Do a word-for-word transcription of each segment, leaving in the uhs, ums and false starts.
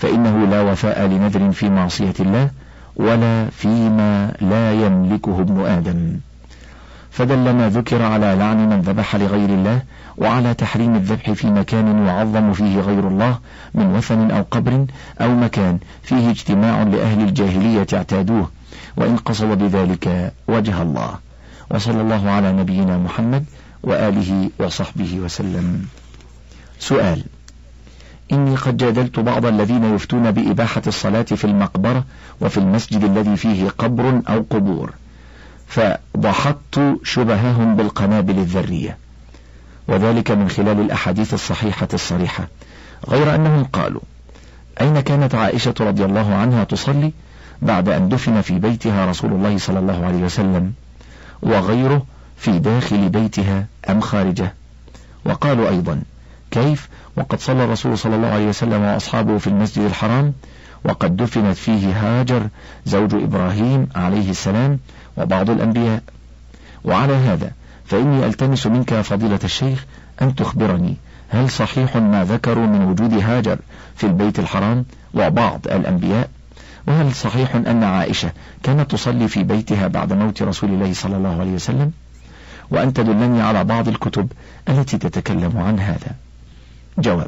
فإنه لا وفاء لنذر في معصية الله ولا فيما لا يملكه ابن آدم. فدل ما ذكر على لعن من ذبح لغير الله، وعلى تحريم الذبح في مكان يعظم فيه غير الله من وثن أو قبر أو مكان فيه اجتماع لأهل الجاهلية اعتادوه، وإن قصد بذلك وجه الله. وصلى الله على نبينا محمد وآله وصحبه وسلم. سؤال: إني قد جادلت بعض الذين يفتون بإباحة الصلاة في المقبرة وفي المسجد الذي فيه قبر أو قبور، فضحضت شبههم بالقنابل الذرية، وذلك من خلال الأحاديث الصحيحة الصريحة، غير أنهم قالوا: أين كانت عائشة رضي الله عنها تصلي بعد أن دفن في بيتها رسول الله صلى الله عليه وسلم، وغيره في داخل بيتها أم خارجه؟ وقالوا أيضا: كيف وقد صلى الرسول صلى الله عليه وسلم وأصحابه في المسجد الحرام وقد دفنت فيه هاجر زوج إبراهيم عليه السلام وبعض الأنبياء؟ وعلى هذا فإني ألتمس منك فضيلة الشيخ أن تخبرني، هل صحيح ما ذكروا من وجود هاجر في البيت الحرام وبعض الأنبياء؟ وهل صحيح أن عائشة كانت تصلي في بيتها بعد موت رسول الله صلى الله عليه وسلم؟ وأن تدلني على بعض الكتب التي تتكلم عن هذا. جواب: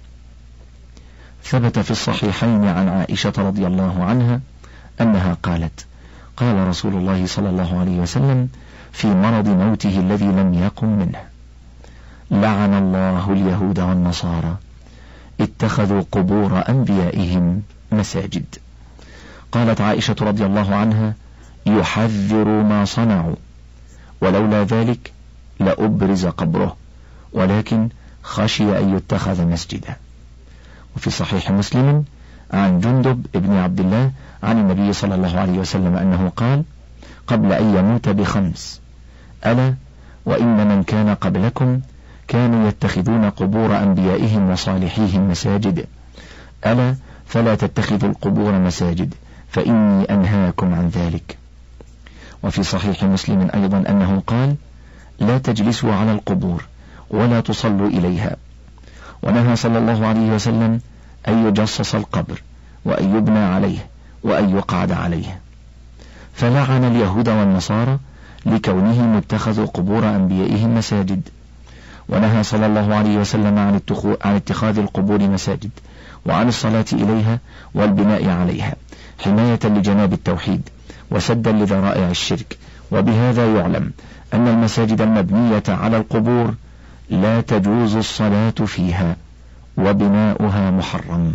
ثبت في الصحيحين عن عائشة رضي الله عنها أنها قالت: قال رسول الله صلى الله عليه وسلم في مرض موته الذي لم يقم منه: لعن الله اليهود والنصارى اتخذوا قبور أنبيائهم مساجد. قالت عائشة رضي الله عنها: يحذر ما صنعوا، ولولا ذلك لأبرز قبره، ولكن خشي أن يتخذ مسجدا. وفي صحيح مسلم عن جندب ابن عبد الله عن النبي صلى الله عليه وسلم أنه قال قبل أن يموت بخمس: ألا وإن من كان قبلكم كانوا يتخذون قبور أنبيائهم وصالحيهم مساجد، ألا فلا تتخذوا القبور مساجد فإني أنهاكم عن ذلك. وفي صحيح مسلم أيضا أنه قال: لا تجلسوا على القبور ولا تصلوا إليها. ونهى صلى الله عليه وسلم أن يجصص القبر وأن يبنى عليه وأن يقعد عليه. فلعن اليهود والنصارى لكونهم اتخذوا قبور أنبيائهم مساجد. ونهى صلى الله عليه وسلم عن عن اتخاذ القبور مساجد وعن الصلاة إليها والبناء عليها، حماية لجناب التوحيد وسدا لذرائع الشرك. وبهذا يعلم أن المساجد المبنية على القبور لا تجوز الصلاة فيها وبناؤها محرم.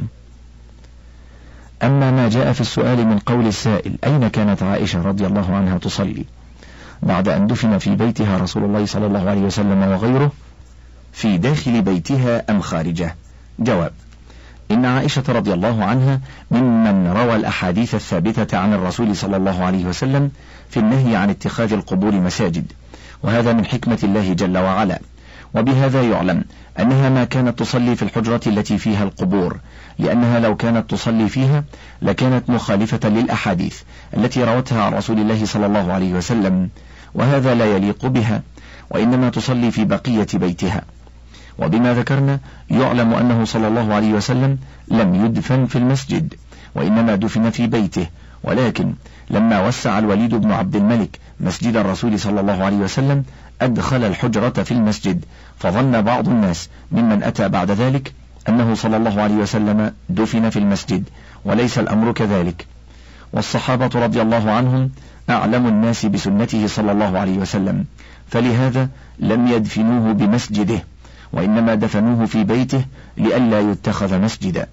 أما ما جاء في السؤال من قول السائل: أين كانت عائشة رضي الله عنها تصلي بعد أن دفن في بيتها رسول الله صلى الله عليه وسلم وغيره، في داخل بيتها أم خارجه؟ جواب: إن عائشة رضي الله عنها ممن روى الأحاديث الثابتة عن الرسول صلى الله عليه وسلم في النهي عن اتخاذ القبور مساجد، وهذا من حكمة الله جل وعلا. وبهذا يعلم أنها ما كانت تصلي في الحجرة التي فيها القبور، لأنها لو كانت تصلي فيها لكانت مخالفة للأحاديث التي روتها عن رسول الله صلى الله عليه وسلم، وهذا لا يليق بها، وإنما تصلي في بقية بيتها. وبما ذكرنا يعلم أنه صلى الله عليه وسلم لم يدفن في المسجد، وإنما دفن في بيته، ولكن لما وسع الوليد بن عبد الملك مسجد الرسول صلى الله عليه وسلم أدخل الحجرة في المسجد، فظن بعض الناس ممن أتى بعد ذلك أنه صلى الله عليه وسلم دفن في المسجد، وليس الأمر كذلك. والصحابة رضي الله عنهم أعلم الناس بسنته صلى الله عليه وسلم، فلهذا لم يدفنوه بمسجده، وإنما دفنوه في بيته لئلا يتخذ مسجدا.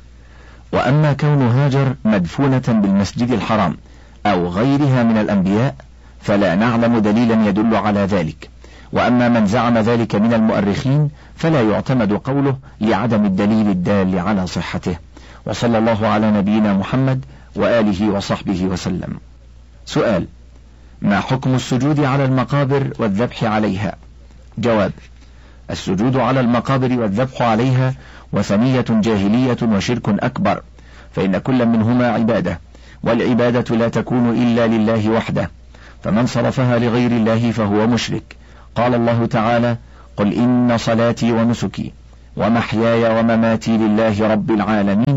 وأما كون هاجر مدفونة بالمسجد الحرام أو غيرها من الأنبياء فلا نعلم دليلا يدل على ذلك. وأما من زعم ذلك من المؤرخين فلا يعتمد قوله لعدم الدليل الدال على صحته. وصلى الله على نبينا محمد وآله وصحبه وسلم. سؤال: ما حكم السجود على المقابر والذبح عليها؟ جواب: السجود على المقابر والذبح عليها وثنية جاهلية وشرك أكبر، فإن كل منهما عبادة، والعبادة لا تكون إلا لله وحده، فمن صرفها لغير الله فهو مشرك. قال الله تعالى: قل إن صلاتي ونسكي ومحياي ومماتي لله رب العالمين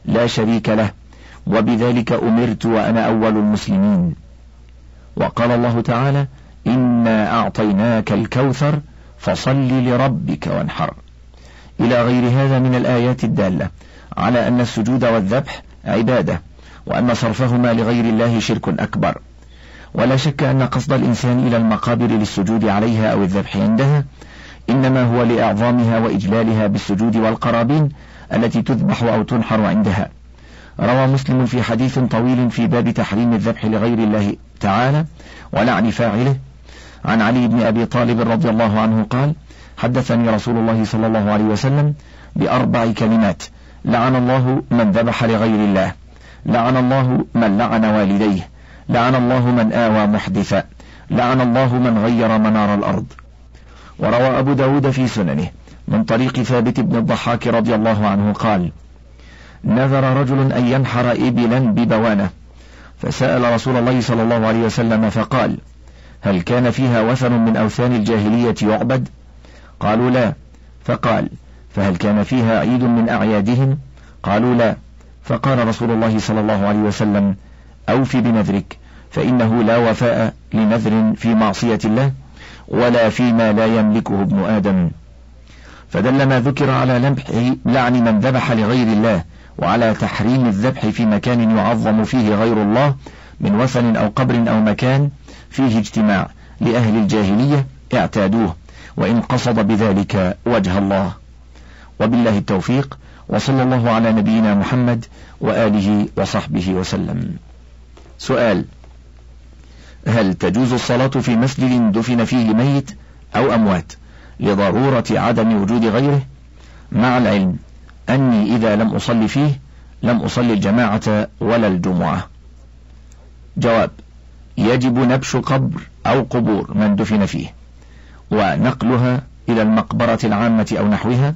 لا شريك له، وبذلك أمرت وأنا أول المسلمين. وقال الله تعالى: إنا أعطيناك الكوثر فصل لربك وانحر، إلى غير هذا من الآيات الدالة على أن السجود والذبح عبادة، وأن صرفهما لغير الله شرك أكبر. ولا شك أن قصد الإنسان إلى المقابر للسجود عليها أو الذبح عندها إنما هو لإعظامها وإجلالها بالسجود والقرابين التي تذبح أو تنحر عندها. روى مسلم في حديث طويل في باب تحريم الذبح لغير الله تعالى ولعن فاعله عن علي بن أبي طالب رضي الله عنه قال: حدثني رسول الله صلى الله عليه وسلم بأربع كلمات: لعن الله من ذبح لغير الله، لعن الله من لعن والديه، لعن الله من آوى محدثا، لعن الله من غير منار الأرض. وروى أبو داود في سننه من طريق ثابت بن الضحاك رضي الله عنه قال: نذر رجل أن ينحر إبلا ببوانة، فسأل رسول الله صلى الله عليه وسلم فقال: هل كان فيها وثن من أوثان الجاهلية يعبد؟ قالوا لا. فقال: فهل كان فيها عيد من أعيادهم؟ قالوا لا. فقال رسول الله صلى الله عليه وسلم: أوف بنذرك، فإنه لا وفاء لنذر في معصية الله ولا فيما لا يملكه ابن آدم. فدل ما ذكر على لعن من ذبح لغير الله وعلى تحريم الذبح في مكان يعظم فيه غير الله من وثن أو قبر أو مكان فيه اجتماع لأهل الجاهلية اعتادوه، وإن قصد بذلك وجه الله. وبالله التوفيق، وصلى الله على نبينا محمد وآله وصحبه وسلم. سؤال: هل تجوز الصلاة في مسجد دفن فيه ميت أو أموات لضرورة عدم وجود غيره، مع العلم أني إذا لم أصلي فيه لم أصلي الجماعة ولا الجمعة؟ جواب: يجب نبش قبر أو قبور من دفن فيه ونقلها إلى المقبرة العامة أو نحوها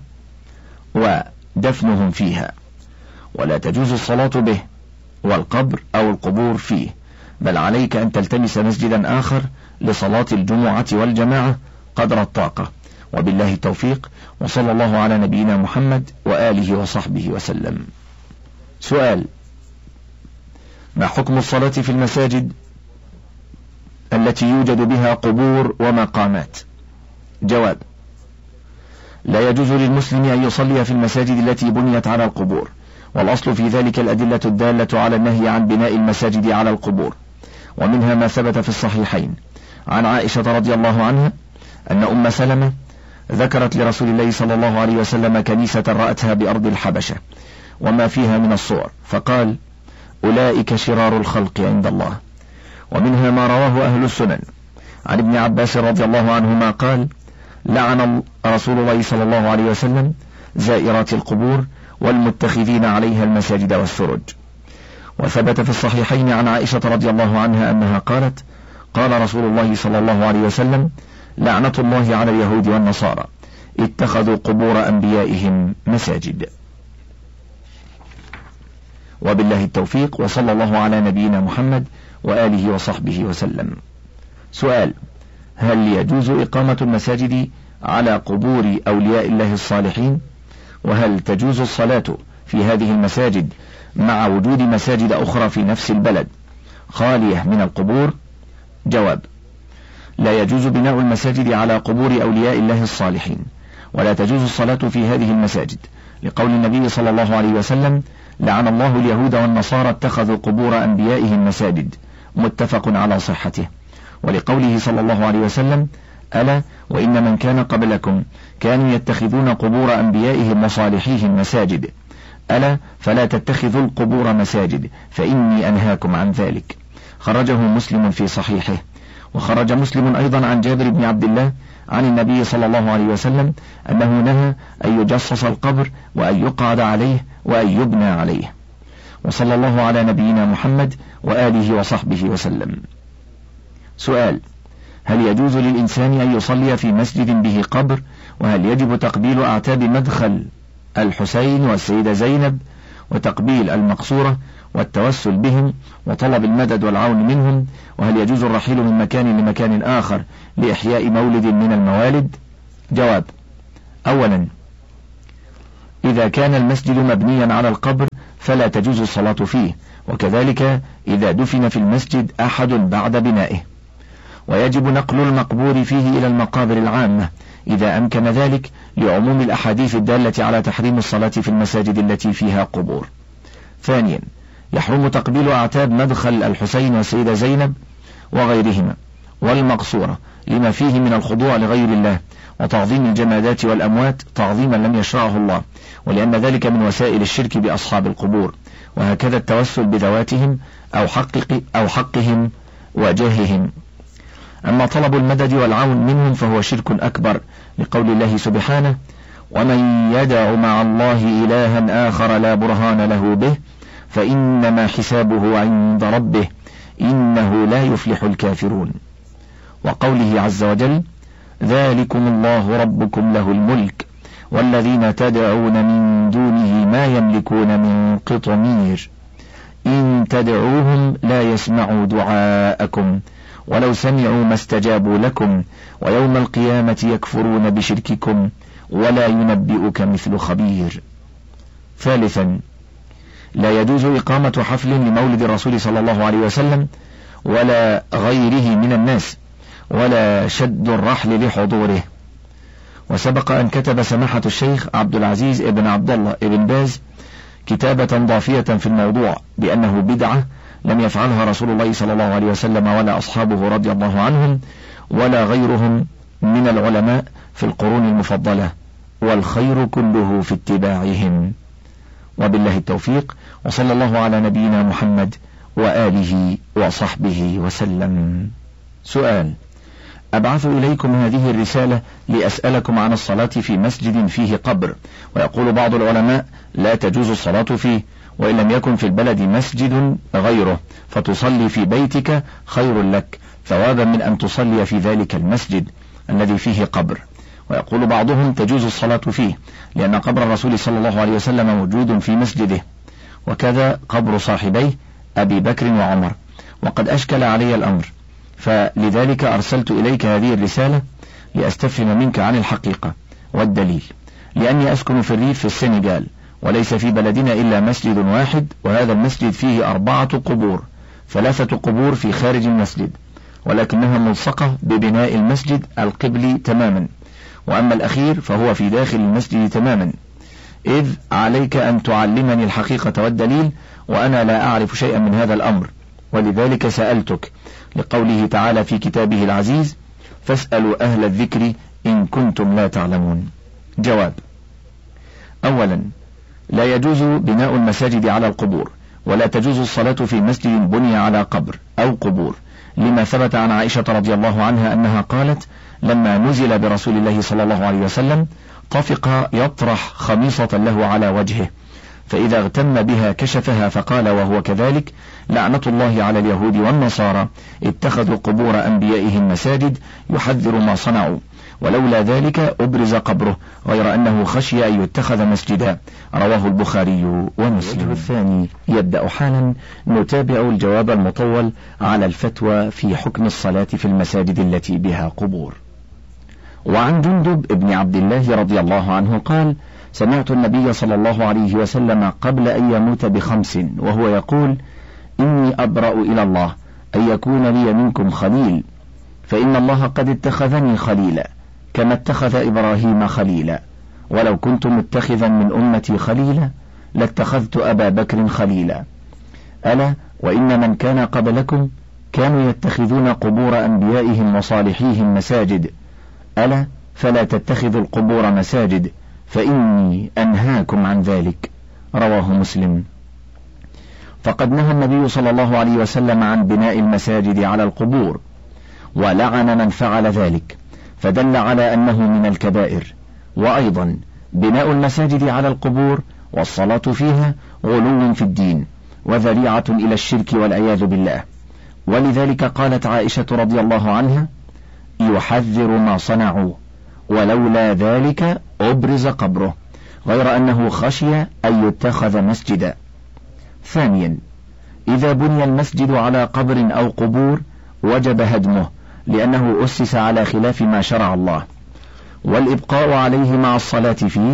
ودفنهم فيها، ولا تجوز الصلاة به والقبر أو القبور فيه، بل عليك أن تلتمس مسجدا آخر لصلاة الجمعة والجماعة قدر الطاقة. وبالله التوفيق، وصلى الله على نبينا محمد وآله وصحبه وسلم. سؤال: ما حكم الصلاة في المساجد التي يوجد بها قبور ومقامات؟ جواب: لا يجوز للمسلم أن يصلي في المساجد التي بنيت على القبور، والأصل في ذلك الأدلة الدالة على النهي عن بناء المساجد على القبور، ومنها ما ثبت في الصحيحين عن عائشة رضي الله عنها أن أم سلمة ذكرت لرسول الله صلى الله عليه وسلم كنيسة رأتها بأرض الحبشة وما فيها من الصور، فقال: أولئك شرار الخلق عند الله. ومنها ما رواه أهل السنن عن ابن عباس رضي الله عنهما قال: لعن رسول الله صلى الله عليه وسلم زائرات القبور والمتخذين عليها المساجد والسرج. وثبت في الصحيحين عن عائشة رضي الله عنها أنها قالت: قال رسول الله صلى الله عليه وسلم: لعنة الله على اليهود والنصارى اتخذوا قبور أنبيائهم مساجد. وبالله التوفيق، وصلى الله على نبينا محمد وآله وصحبه وسلم. سؤال: هل يجوز إقامة المساجد على قبور أولياء الله الصالحين؟ وهل تجوز الصلاة في هذه المساجد مع وجود مساجد أخرى في نفس البلد خالية من القبور؟ جواب: لا يجوز بناء المساجد على قبور أولياء الله الصالحين، ولا تجوز الصلاة في هذه المساجد، لقول النبي صلى الله عليه وسلم: لعن الله اليهود والنصارى اتخذوا قبور أنبيائهم مساجد، متفق على صحته. ولقوله صلى الله عليه وسلم: ألا وإن من كان قبلكم كانوا يتخذون قبور أنبيائهم وصالحيهم مساجد، ألا فلا تتخذوا القبور مساجد فإني أنهاكم عن ذلك. خرجه مسلم في صحيحه. وخرج مسلم أيضا عن جابر بن عبد الله عن النبي صلى الله عليه وسلم أنه نهى أن يجصص القبر وأن يقعد عليه وأن يبنى عليه. وصلى الله على نبينا محمد وآله وصحبه وسلم. سؤال: هل يجوز للإنسان أن يصلي في مسجد به قبر؟ وهل يجب تقبيل أعتاب مدخل الحسين والسيدة زينب وتقبيل المقصورة والتوسل بهم وطلب المدد والعون منهم؟ وهل يجوز الرحيل من مكان لمكان آخر لإحياء مولد من الموالد؟ جواب: أولا، إذا كان المسجد مبنيا على القبر فلا تجوز الصلاة فيه، وكذلك إذا دفن في المسجد أحد بعد بنائه. ويجب نقل المقبور فيه إلى المقابر العامة إذا أمكن ذلك، لعموم الأحاديث الدالة على تحريم الصلاة في المساجد التي فيها قبور. ثانيا، يحرم تقبيل أعتاب مدخل الحسين والسيدة زينب وغيرهما والمقصورة، لما فيه من الخضوع لغير الله وتعظيم الجمادات والأموات تعظيما لم يشرعه الله، ولأن ذلك من وسائل الشرك بأصحاب القبور، وهكذا التوسل بذواتهم أو, حقق أو حقهم وجاههم. أما طلب المدد والعون منهم فهو شرك أكبر، لقول الله سبحانه: ومن يدع مع الله إلها آخر لا برهان له به فإنما حسابه عند ربه إنه لا يفلح الكافرون. وقوله عز وجل: ذلكم الله ربكم له الملك والذين تدعون من دونه ما يملكون من قطمير إن تدعوهم لا يسمعوا دعاءكم ولو سمعوا ما استجابوا لكم ويوم القيامة يكفرون بشرككم ولا ينبئك مثل خبير. ثالثا، لا يجوز إقامة حفل لمولد الرسول صلى الله عليه وسلم ولا غيره من الناس، ولا شد الرحل لحضوره. وسبق أن كتب سماحة الشيخ عبد العزيز ابن عبد الله ابن باز كتابة ضافية في الموضوع بأنه بدعة لم يفعلها رسول الله صلى الله عليه وسلم ولا أصحابه رضي الله عنهم ولا غيرهم من العلماء في القرون المفضلة، والخير كله في اتباعهم. وبالله التوفيق، وصلى الله على نبينا محمد وآله وصحبه وسلم. سؤال: أبعث إليكم هذه الرسالة لأسألكم عن الصلاة في مسجد فيه قبر، ويقول بعض العلماء لا تجوز الصلاة فيه، وإن لم يكن في البلد مسجد غيره فتصلي في بيتك خير لك ثوابا من أن تصلي في ذلك المسجد الذي فيه قبر. ويقول بعضهم تجوز الصلاة فيه لأن قبر الرسول صلى الله عليه وسلم موجود في مسجده، وكذا قبر صاحبيه أبي بكر وعمر، وقد أشكل علي الأمر، فلذلك أرسلت إليك هذه الرسالة لأستفهم منك عن الحقيقة والدليل، لأني أسكن في الريف في السنغال، وليس في بلدنا إلا مسجد واحد، وهذا المسجد فيه أربعة قبور، ثلاثة قبور في خارج المسجد ولكنها ملصقة ببناء المسجد القبلي تماما، وأما الأخير فهو في داخل المسجد تماما، إذ عليك أن تعلمني الحقيقة والدليل، وأنا لا أعرف شيئا من هذا الأمر، ولذلك سألتك، لقوله تعالى في كتابه العزيز: فاسألوا أهل الذكر إن كنتم لا تعلمون. جواب: أولا، لا يجوز بناء المساجد على القبور، ولا تجوز الصلاة في مسجد بني على قبر أو قبور، لما ثبت عن عائشة رضي الله عنها أنها قالت: لما نزل برسول الله صلى الله عليه وسلم طفق يطرح خميصة له على وجهه، فإذا اغتم بها كشفها، فقال وهو كذلك: لعنة الله على اليهود والنصارى اتخذوا قبور أنبيائهم مساجد يحذر ما صنعوا، ولولا ذلك أبرز قبره، غير أنه خشي أن يتخذ مسجدا. رواه البخاري ومسلم. الثاني، يبدأ حالا نتابع الجواب المطول على الفتوى في حكم الصلاة في المساجد التي بها قبور. وعن جندب ابن عبد الله رضي الله عنه قال: سمعت النبي صلى الله عليه وسلم قبل أن يموت بخمس وهو يقول: إني أبرأ إلى الله أن يكون لي منكم خليل، فإن الله قد اتخذني خليلا كما اتخذ إبراهيم خليلا، ولو كنت متخذا من أمتي خليلا لاتخذت أبا بكر خليلا. ألا وإن من كان قبلكم كانوا يتخذون قبور أنبيائهم وصالحيهم مساجد، ألا فلا تتخذوا القبور مساجد فإني أنهاكم عن ذلك. رواه مسلم. فقد نهى النبي صلى الله عليه وسلم عن بناء المساجد على القبور، ولعن من فعل ذلك، فدل على أنه من الكبائر. وأيضا بناء المساجد على القبور والصلاة فيها غلو في الدين وذريعة إلى الشرك والعياذ بالله، ولذلك قالت عائشة رضي الله عنها: يحذر ما صنعوا، ولولا ذلك أبرز قبره، غير أنه خشي أن يتخذ مسجدا. ثانيا، إذا بني المسجد على قبر أو قبور وجب هدمه، لأنه أسس على خلاف ما شرع الله، والإبقاء عليه مع الصلاة فيه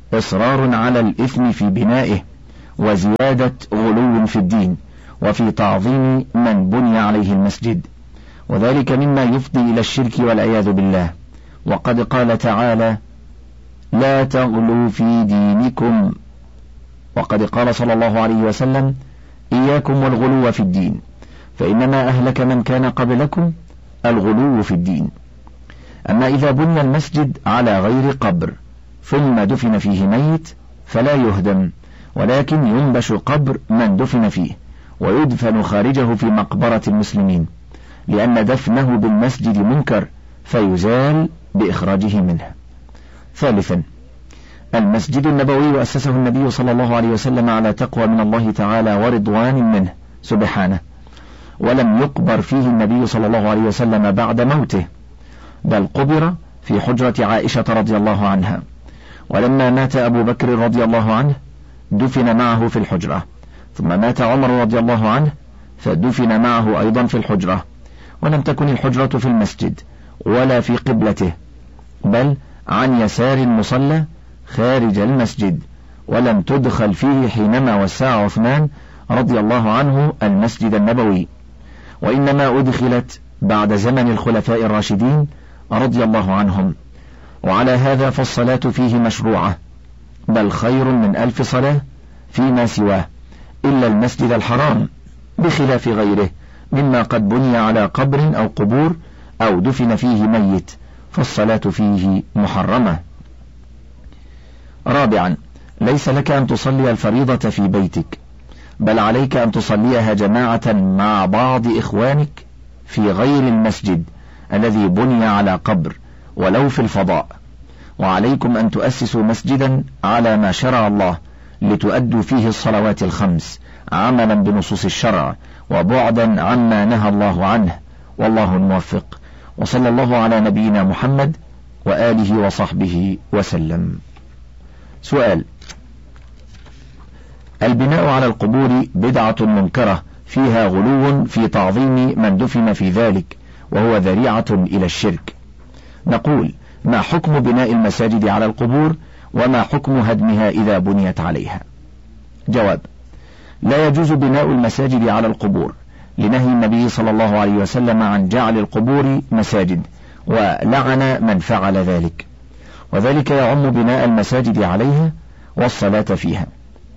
إصرار على الإثم في بنائه، وزيادة غلو في الدين، وفي تعظيم من بني عليه المسجد، وذلك مما يفضي إلى الشرك والعياذ بالله. وقد قال تعالى: لا تغلوا في دينكم. وقد قال صلى الله عليه وسلم: إياكم والغلو في الدين، فإنما أهلك من كان قبلكم الغلو في الدين. أما إذا بني المسجد على غير قبر ثم دفن فيه ميت فلا يهدم، ولكن ينبش قبر من دفن فيه ويدفن خارجه في مقبرة المسلمين، لأن دفنه بالمسجد منكر فيزال بإخراجه منه. ثالثا، المسجد النبوي أسسه النبي صلى الله عليه وسلم على تقوى من الله تعالى ورضوان منه سبحانه، ولم يقبر فيه النبي صلى الله عليه وسلم بعد موته، بل قبر في حجرة عائشة رضي الله عنها، ولما مات أبو بكر رضي الله عنه دفن معه في الحجرة، ثم مات عمر رضي الله عنه فدفن معه أيضا في الحجرة. ولم تكن الحجرة في المسجد ولا في قبلته، بل عن يسار المصلى خارج المسجد، ولم تدخل فيه حينما وسع عثمان رضي الله عنه المسجد النبوي، وإنما أدخلت بعد زمن الخلفاء الراشدين رضي الله عنهم. وعلى هذا فالصلاة فيه مشروعة، بل خير من ألف صلاة فيما سواه، إلا المسجد الحرام بخلاف غيره مما قد بني على قبر أو قبور أو دفن فيه ميت، فالصلاة فيه محرمة. رابعا، ليس لك أن تصلي الفريضة في بيتك، بل عليك أن تصليها جماعة مع بعض إخوانك في غير المسجد الذي بني على قبر ولو في الفضاء. وعليكم أن تؤسسوا مسجدا على ما شرع الله لتؤدوا فيه الصلوات الخمس عملا بنصوص الشرع وبعدا عما نهى الله عنه، والله الموفق. وصلى الله على نبينا محمد وآله وصحبه وسلم. سؤال: البناء على القبور بدعة منكرة فيها غلو في تعظيم من دفن في ذلك، وهو ذريعة إلى الشرك. نقول: ما حكم بناء المساجد على القبور، وما حكم هدمها إذا بنيت عليها؟ جواب: لا يجوز بناء المساجد على القبور، لنهي النبي صلى الله عليه وسلم عن جعل القبور مساجد، ولعن من فعل ذلك، وذلك يعم بناء المساجد عليها والصلاة فيها.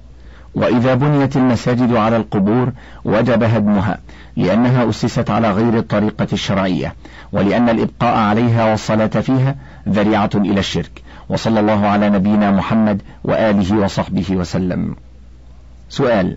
وإذا بنيت المساجد على القبور وجب هدمها، لأنها أسست على غير الطريقة الشرعية، ولأن الإبقاء عليها والصلاة فيها ذريعة إلى الشرك. وصلى الله على نبينا محمد وآله وصحبه وسلم. سؤال: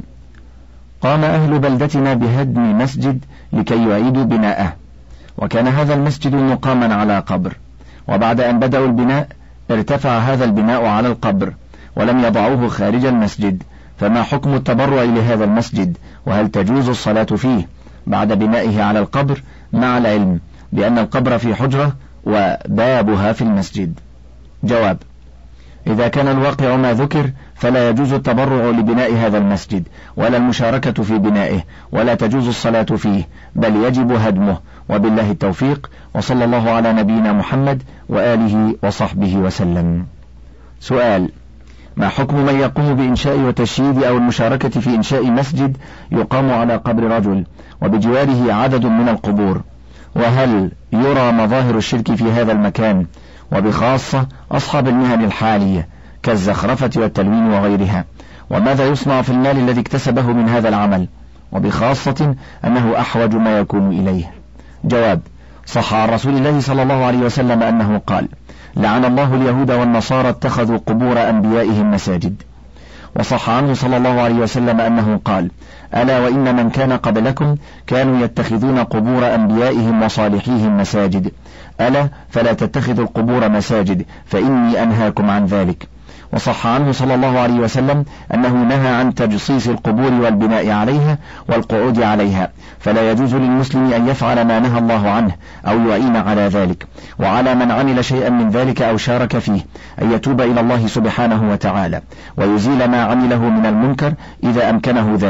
قام أهل بلدتنا بهدم مسجد لكي يعيدوا بناءه، وكان هذا المسجد مقاما على قبر، وبعد أن بدأوا البناء ارتفع هذا البناء على القبر ولم يضعوه خارج المسجد، فما حكم التبرع لهذا المسجد، وهل تجوز الصلاة فيه بعد بنائه على القبر، مع العلم بأن القبر في حجرة وبابها في المسجد؟ جواب: إذا كان الواقع ما ذكر فلا يجوز التبرع لبناء هذا المسجد، ولا المشاركة في بنائه، ولا تجوز الصلاة فيه، بل يجب هدمه، وبالله التوفيق. وصلى الله على نبينا محمد وآله وصحبه وسلم. سؤال: ما حكم من يقوم بإنشاء وتشييد أو المشاركة في إنشاء مسجد يقام على قبر رجل وبجواره عدد من القبور، وهل يرى مظاهر الشرك في هذا المكان، وبخاصة أصحاب المهن الحالية كالزخرفة والتلوين وغيرها؟ وماذا يصنع في المال الذي اكتسبه من هذا العمل، وبخاصة أنه أحوج ما يكون إليه؟ جواب: صح عن رسول الله صلى الله عليه وسلم أنه قال: لعن الله اليهود والنصارى اتخذوا قبور أنبيائهم مساجد. وصح عنه صلى الله عليه وسلم أنه قال: ألا وإن من كان قبلكم كانوا يتخذون قبور أنبيائهم وصالحيهم مساجد، ألا فلا تتخذوا القبور مساجد فإني أنهاكم عن ذلك. وصح عنه صلى الله عليه وسلم أنه نهى عن تجصيص القبور والبناء عليها والقعود عليها، فلا يجوز للمسلم أن يفعل ما نهى الله عنه أو يعين على ذلك. وعلى من عمل شيئا من ذلك أو شارك فيه أن يتوب إلى الله سبحانه وتعالى ويزيل ما عمله من المنكر إذا أمكنه ذلك،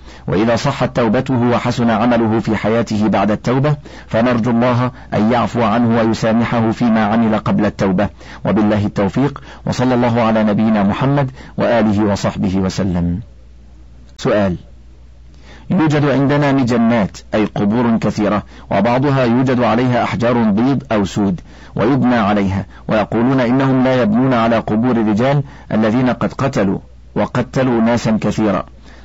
وإذا صحت توبته وحسن عمله في حياته بعد التوبة فنرجو الله أن يعفو عنه ويسامحه فيما عمل قبل التوبة، وبالله التوفيق، وصلى الله على نبينا محمد وآله وصحبه وسلم. سؤال: يوجد عندنا مجنات أي قبور كثيرة، وبعضها يوجد عليها أحجار بيض أو سود ويبنى عليها، ويقولون إنهم لا يبنون على قبور الرجال الذين قد قتلوا وقتلوا ناسا كثيرا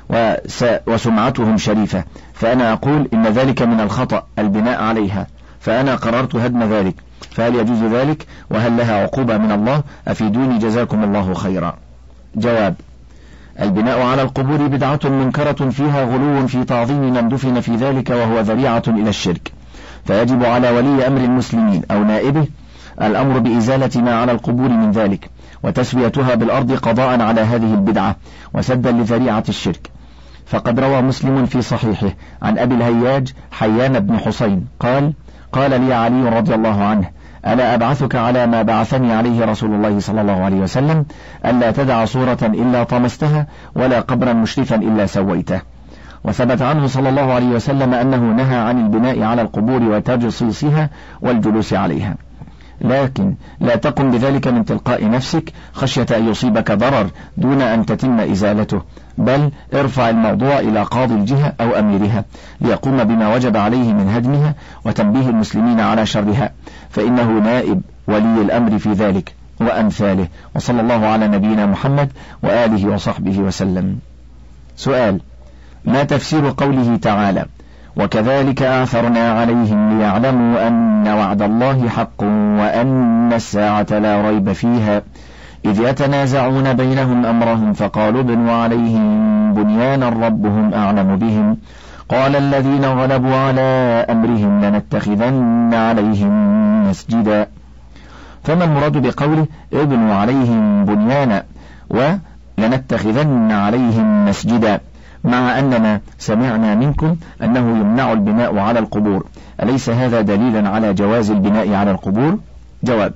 وسمعتهم شريفة، فأنا أقول إن ذلك من الخطأ البناء عليها، فأنا قررت هدم ذلك، فهل يجوز ذلك؟ وهل لها عقوبة من الله؟ أفيدوني جزاكم الله خيرا. جواب: البناء على القبور بدعة منكرة فيها غلو في تعظيم من دفن في ذلك، وهو ذريعة إلى الشرك، فيجب على ولي أمر المسلمين أو نائبه الأمر بإزالة ما على القبور من ذلك وتسويتها بالأرض قضاء على هذه البدعة وسدا لذريعة الشرك. فقد روى مسلم في صحيحه عن أبي الهياج حيان بن حسين قال: قال لي علي رضي الله عنه: ألا أبعثك على ما بعثني عليه رسول الله صلى الله عليه وسلم، ألا تدع صورة إلا طمستها ولا قبرا مشرفا إلا سويته. وثبت عنه صلى الله عليه وسلم أنه نهى عن البناء على القبور وتجصيصها والجلوس عليها، لكن لا تقم بذلك من تلقاء نفسك خشية أن يصيبك ضرر دون أن تتم إزالته، بل ارفع الموضوع إلى قاضي الجهة أو أميرها ليقوم بما وجب عليه من هدمها وتنبيه المسلمين على شرها، فإنه نائب ولي الأمر في ذلك وأمثاله. وصلى الله على نبينا محمد وآله وصحبه وسلم. سؤال: ما تفسير قوله تعالى: وكذلك آثرنا عليهم ليعلموا أن وعد الله حق وأن الساعة لا ريب فيها إذ يتنازعون بينهم أمرهم فقالوا ابنوا عليهم بنيانا ربهم أعلم بهم قال الذين غلبوا على أمرهم لنتخذن عليهم مسجدا. فما المراد بقوله ابنوا عليهم بنيانا ولنتخذن عليهم مسجدا، مع أننا سمعنا منكم أنه يمنع البناء على القبور؟ أليس هذا دليلا على جواز البناء على القبور؟ جواب: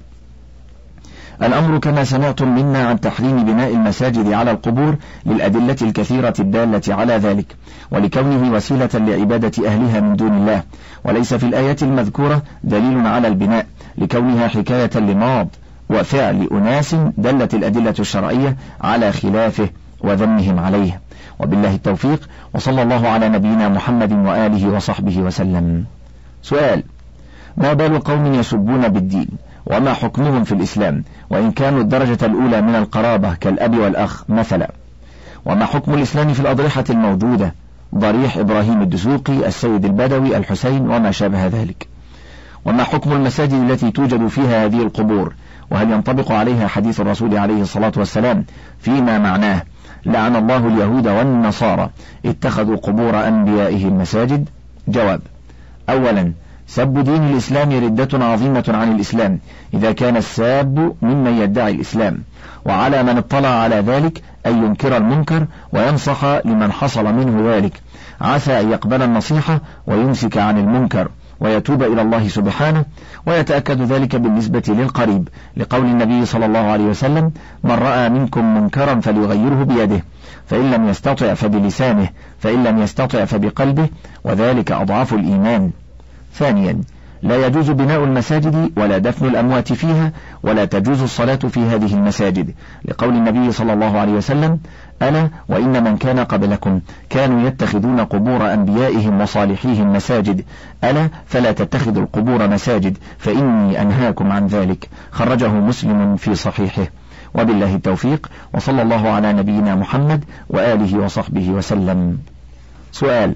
الأمر كما سمعتم منا عن تحريم بناء المساجد على القبور للأدلة الكثيرة الدالة على ذلك، ولكونه وسيلة لعبادة أهلها من دون الله، وليس في الآية المذكورة دليل على البناء لكونها حكاية لماض وفعل أناس دلت الأدلة الشرعية على خلافه وذمهم عليه. وبالله التوفيق، وصلى الله على نبينا محمد وآله وصحبه وسلم. سؤال: ما بال قوم يسبون بالدين، وما حكمهم في الإسلام وإن كانوا الدرجة الأولى من القرابة كالأب والأخ مثلا؟ وما حكم الإسلام في الأضرحة الموجودة، ضريح إبراهيم الدسوقي، السيد البدوي، الحسين وما شابه ذلك؟ وما حكم المساجد التي توجد فيها هذه القبور، وهل ينطبق عليها حديث الرسول عليه الصلاة والسلام فيما معناه لعن الله اليهود والنصارى اتخذوا قبور أنبيائهم مساجد؟ جواب: أولا، سب دين الإسلام ردة عظيمة عن الإسلام إذا كان الساب ممن يدعي الإسلام، وعلى من اطلع على ذلك أن ينكر المنكر وينصح لمن حصل منه ذلك، عسى أن يقبل النصيحة ويمسك عن المنكر ويتوب إلى الله سبحانه، ويتأكد ذلك بالنسبة للقريب لقول النبي صلى الله عليه وسلم: من رأى منكم منكرا فليغيره بيده، فإن لم يستطع فبلسانه، فإن لم يستطع فبقلبه، وذلك أضعف الإيمان. ثانيا، لا يجوز بناء المساجد ولا دفن الأموات فيها، ولا تجوز الصلاة في هذه المساجد لقول النبي صلى الله عليه وسلم: ألا وإن من كان قبلكم كانوا يتخذون قبور أنبيائهم وصالحيهم مساجد، ألا فلا تتخذوا القبور مساجد فإني أنهاكم عن ذلك. خرجه مسلم في صحيحه. وبالله التوفيق، وصلى الله على نبينا محمد وآله وصحبه وسلم. سؤال: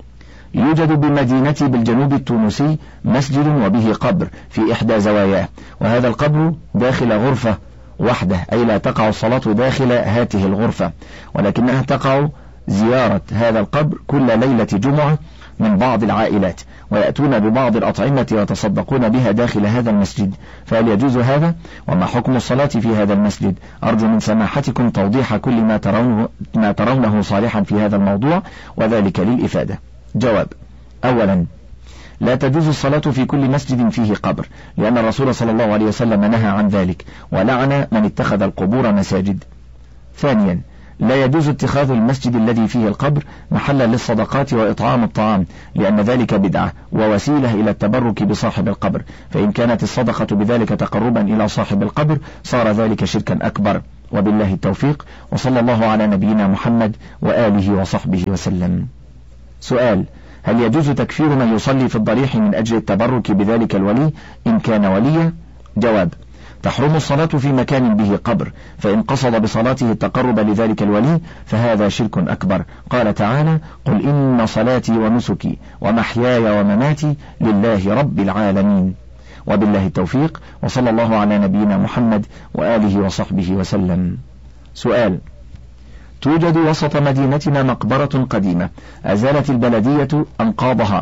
يوجد بمدينتي بالجنوب التونسي مسجد وبه قبر في إحدى زواياه، وهذا القبر داخل غرفة وحده، أي لا تقع الصلاة داخل هاته الغرفة، ولكنها تقع زيارة هذا القبر كل ليلة جمعة من بعض العائلات، ويأتون ببعض الأطعمة ويتصدقون بها داخل هذا المسجد، فهل يجوز هذا؟ وما حكم الصلاة في هذا المسجد؟ أرجو من سماحتكم توضيح كل ما ترونه, ما ترونه صالحا في هذا الموضوع، وذلك للإفادة. جواب: أولا، لا تجوز الصلاة في كل مسجد فيه قبر، لأن الرسول صلى الله عليه وسلم نهى عن ذلك ولعن من اتخذ القبور مساجد. ثانيا، لا يجوز اتخاذ المسجد الذي فيه القبر محلا للصدقات وإطعام الطعام، لأن ذلك بدعة ووسيلة إلى التبرك بصاحب القبر، فإن كانت الصدقة بذلك تقربا إلى صاحب القبر صار ذلك شركا أكبر. وبالله التوفيق، وصلى الله على نبينا محمد وآله وصحبه وسلم. سؤال: هل يجوز تكفير من يصلي في الضريح من أجل التبرك بذلك الولي إن كان وليا؟ جواب: تحرم الصلاة في مكان به قبر، فإن قصد بصلاته التقرب لذلك الولي فهذا شرك أكبر. قال تعالى: قل إن صلاتي ونسكي ومحياي ومماتي لله رب العالمين. وبالله التوفيق، وصلى الله على نبينا محمد وآله وصحبه وسلم. سؤال: توجد وسط مدينتنا مقبرة قديمة أزالت البلدية أنقاضها